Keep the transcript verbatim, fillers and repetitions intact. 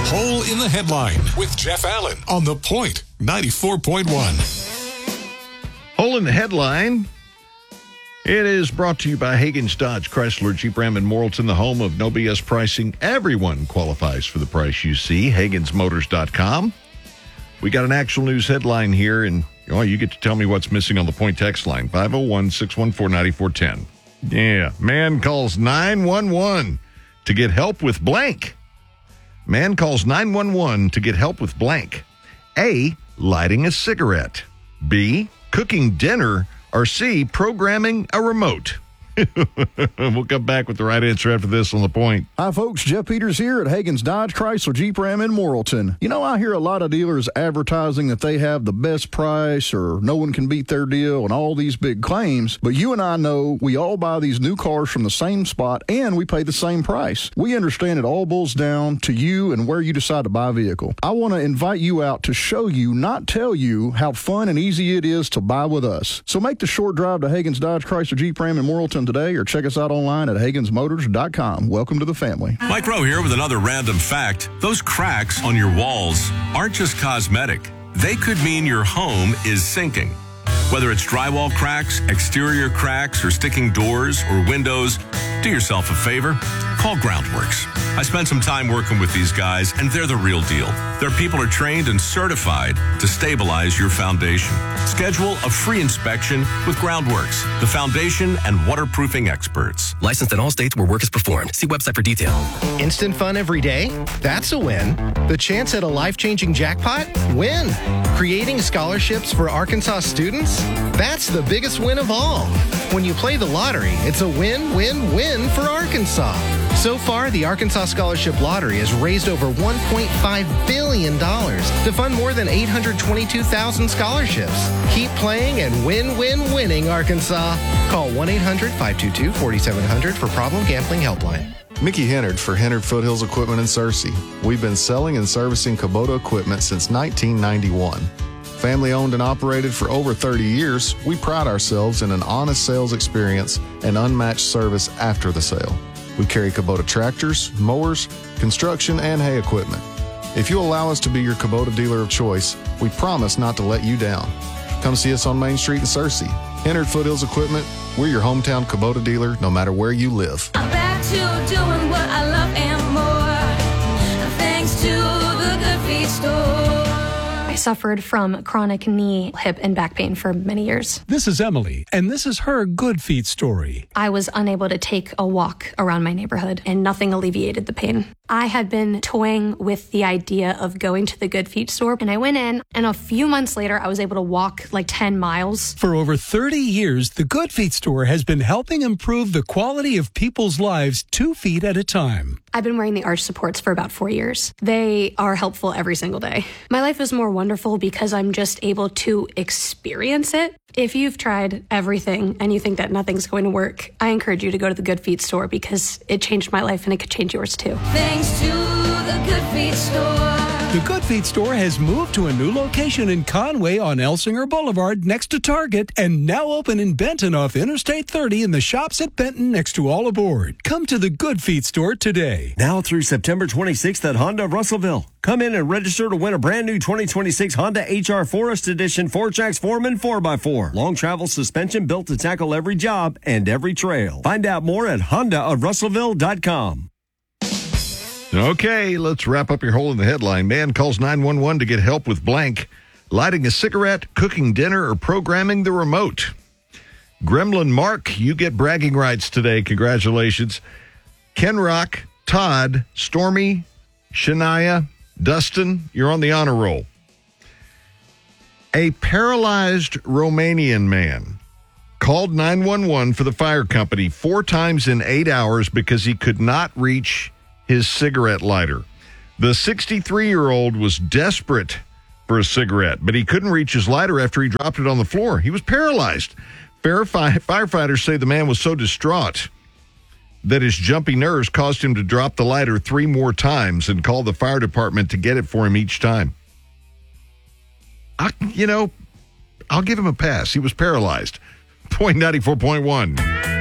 Hole in the Headline with Jeff Allen on The Point ninety-four point one. Hole in the Headline. It is brought to you by Hagen's Dodge, Chrysler, Jeep Ram, and Morrilton, the home of no B S pricing. Everyone qualifies for the price you see. Hagens Motors dot com. We got an actual news headline here, and oh, you get to tell me what's missing on the Point text line, five oh one, six one four, nine four one zero. Yeah, man calls nine one one to get help with blank. Man calls nine one one to get help with blank. A, lighting a cigarette. B, cooking dinner. Or C, programming a remote. We'll come back with the right answer after this on The Point. Hi, folks. Jeff Peters here at Hagen's Dodge, Chrysler, Jeep Ram in Morrilton. You know, I hear a lot of dealers advertising that they have the best price or no one can beat their deal and all these big claims. But you and I know we all buy these new cars from the same spot and we pay the same price. We understand it all boils down to you and where you decide to buy a vehicle. I want to invite you out to show you, not tell you, how fun and easy it is to buy with us. So make the short drive to Hagen's Dodge, Chrysler, Jeep Ram in Morrilton today, or check us out online at Hagens Motors dot com. Welcome to the family. Mike Rowe here with another random fact. Those cracks on your walls aren't just cosmetic. They could mean your home is sinking. Whether it's drywall cracks, exterior cracks, or sticking doors or windows, do yourself a favor. Call Groundworks. I spent some time working with these guys, and they're the real deal. Their people are trained and certified to stabilize your foundation. Schedule a free inspection with Groundworks, the foundation and waterproofing experts. Licensed in all states where work is performed. See website for detail. Instant fun every day? That's a win. The chance at a life-changing jackpot? Win. Creating scholarships for Arkansas students? That's the biggest win of all. When you play the lottery, it's a win-win-win for Arkansas. So far, the Arkansas Scholarship Lottery has raised over one point five billion dollars to fund more than eight hundred twenty-two thousand scholarships. Keep playing and win-win-winning, Arkansas. Call one eight hundred, five two two, four seven zero zero for Problem Gambling Helpline. Mickey Hennard for Hennard Foothills Equipment in Searcy. We've been selling and servicing Kubota equipment since nineteen ninety-one. Family owned and operated for over thirty years, we pride ourselves in an honest sales experience and unmatched service after the sale. We carry Kubota tractors, mowers, construction, and hay equipment. If you allow us to be your Kubota dealer of choice, we promise not to let you down. Come see us on Main Street in Searcy. Hennard Foothills Equipment, we're your hometown Kubota dealer no matter where you live. I'm back to doing what I love and more, thanks to the Good Feet Store. I suffered from chronic knee, hip, and back pain for many years. This is Emily, and this is her Good Feet story. I was unable to take a walk around my neighborhood, and nothing alleviated the pain. I had been toying with the idea of going to the Good Feet store, and I went in, and a few months later, I was able to walk like ten miles. For over thirty years, the Good Feet store has been helping improve the quality of people's lives two feet at a time. I've been wearing the arch supports for about four years. They are helpful every single day. My life is more wonderful because I'm just able to experience it. If you've tried everything and you think that nothing's going to work, I encourage you to go to the Good Feet store because it changed my life and it could change yours too. Thanks to the Good Feet store. The Good Feet store has moved to a new location in Conway on Elsinger Boulevard next to Target and now open in Benton off Interstate thirty in the shops at Benton next to All Aboard. Come to the Good Feet store today. Now through September twenty-sixth at Honda of Russellville. Come in and register to win a brand new twenty twenty-six Honda H R Forest Edition four-Tracks Foreman four by four. Long travel suspension built to tackle every job and every trail. Find out more at honda of russellville dot com. Okay, let's wrap up your hole in the headline. Man calls nine one one to get help with blank. Lighting a cigarette, cooking dinner, or programming the remote. Gremlin Mark, you get bragging rights today. Congratulations. Ken Rock, Todd, Stormy, Shania, Dustin, you're on the honor roll. A paralyzed Romanian man called nine one one for the fire company four times in eight hours because he could not reach his cigarette lighter. The sixty-three-year-old was desperate for a cigarette, but he couldn't reach his lighter after he dropped it on the floor. He was paralyzed. Firefighters say the man was so distraught that his jumpy nerves caused him to drop the lighter three more times and call the fire department to get it for him each time. I, you know, I'll give him a pass. He was paralyzed. Point ninety-four point one.